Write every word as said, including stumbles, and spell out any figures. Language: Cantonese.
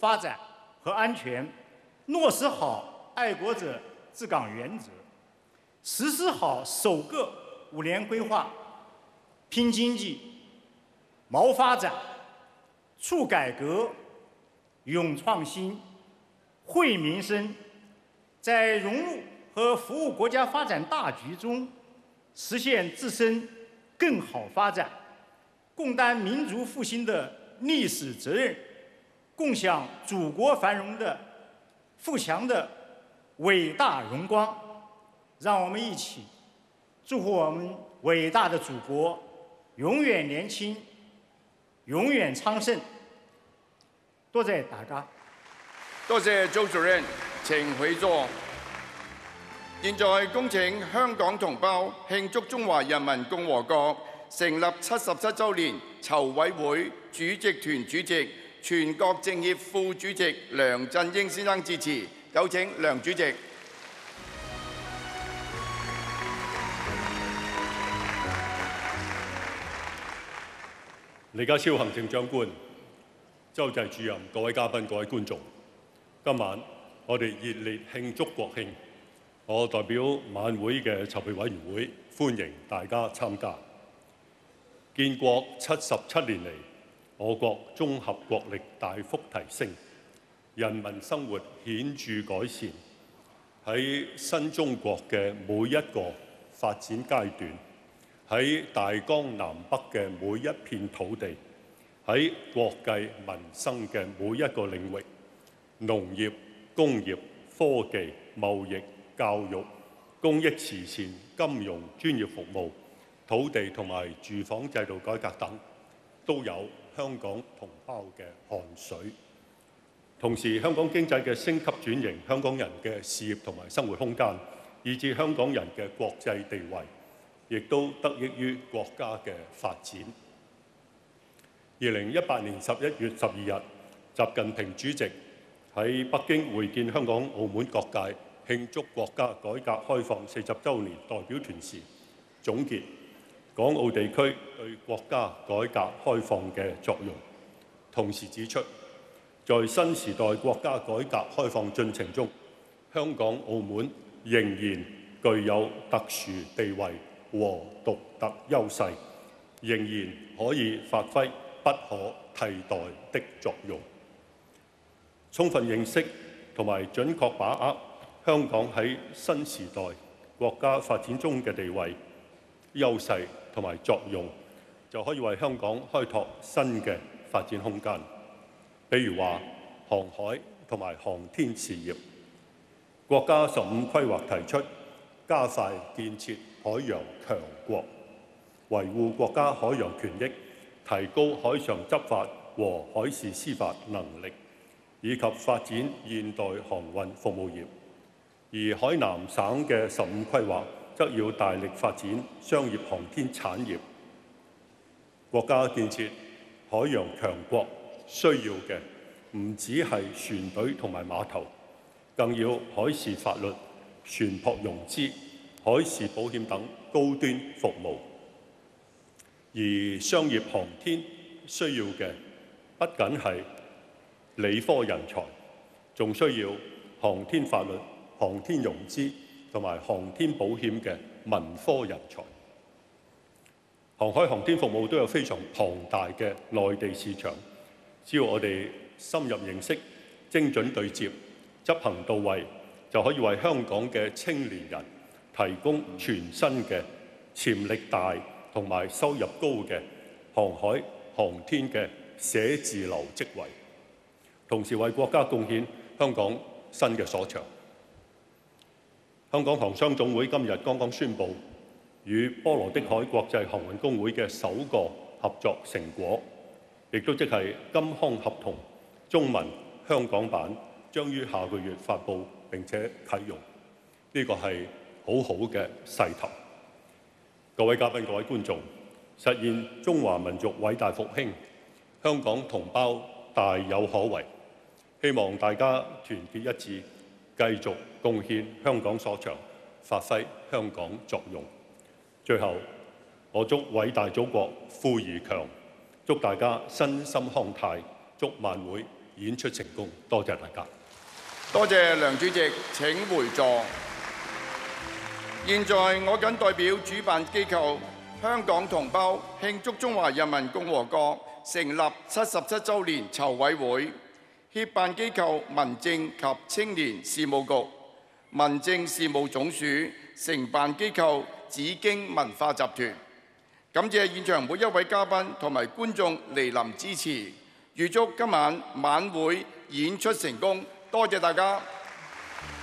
发展和安全，落实好爱国者治港原则，实施好首个五年规划，拼经济、谋发展、促改革、勇创新、惠民生，在融入和服务国家发展大局中，实现自身更好发展，共担民族复兴的历史责任，共享祖国繁荣的富强的伟大荣光。让我们一起祝福我们伟大的祖国永远年轻，永远昌盛。多謝大家。 多謝周主任，請回座。現在恭請香港同胞慶祝中華人民共和國成立七十七週年籌委會主席團主席、全國政協副主席梁振英先生致辭。有請梁主席。 李家超行政長官、周濟主任、各位嘉賓、各位觀眾，今晚我哋熱烈慶祝國慶。我代表晚會嘅籌備委員會歡迎大家參加。建國七十七年嚟，我國綜合國力大幅提升，人民生活顯著改善。喺新中國嘅每一個發展階段，喺大江南北嘅每一片土地，喺國計民生嘅每一個領域，農業、工業、科技、貿易、教育、公益慈善、金融、專業服務、土地同埋住房制度改革等，都有香港同胞嘅汗水。同時，香港經濟嘅升級轉型，香港人嘅事業同埋生活空間，以至香港人嘅國際地位，亦都得益於國家嘅發展。二零一八年十一月十二日，習近平主席喺北京會見香港、澳門各界，慶祝國家改革開放四十週年代表團時，總結港澳地區對國家改革開放嘅作用，同時指出，在新時代國家改革開放進程中，香港、澳門仍然具有特殊地位和獨特優勢，仍然可以發揮不可替代的作用。充分認識同埋準確把握香港喺新時代國家發展中嘅地位、優勢同埋作用，就可以為香港開拓新嘅發展空間。比如話航海同埋航天事業，國家十五規劃提出加快建設海洋強國，維護國家海洋權益，提高海上執法和海事司法能力，以及發展現代航運服務業。而海南省嘅十五規劃則要大力發展商業航天產業。國家建設海洋強國需要嘅唔止係船隊同埋碼頭，更要海事法律、船舶融資、海事保險等高端服務。而商業航天需要嘅不僅係理科人才，仲需要航天法律、航天融資同埋航天保險嘅文科人才。航海航天服務都有非常龐大嘅內地市場，只要我哋深入認識、精準對接、執行到位，就可以為香港嘅青年人提供全新嘅潛力大同埋收入高嘅航海航天嘅寫字樓職位，同時為國家貢獻香港新嘅所長。香港航商總會今日剛剛宣布，與波羅的海國際航運公會嘅首個合作成果，亦都即係金康合同中文香港版將於下個月發布並且啟用，呢個係好好嘅勢頭。各位嘉賓、各位觀眾，實現中華民族偉大復興，香港同胞大有可為。希望大家團結一致，繼續貢獻香港所長，發揮香港作用。最後，我祝偉大祖國富而強，祝大家身心康泰，祝晚會演出成功。多謝大家。 多謝梁主席，請回座。現在我謹代表主辦機構香港同胞慶祝中華人民共和國成立七十七週年籌委會、協辦機構民政及青年事務局、民政事務總署承辦機構紫荊文化集團，感謝現場每一位嘉賓同埋觀眾蒞臨支持，預祝今晚晚會演出成功。多謝大家。